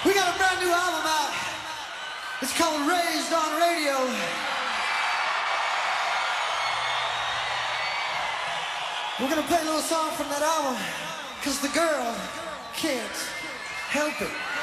We got a brand new album out. It's called Raised on Radio. We're gonna play a little song from that album, 'cause the girl can't help it.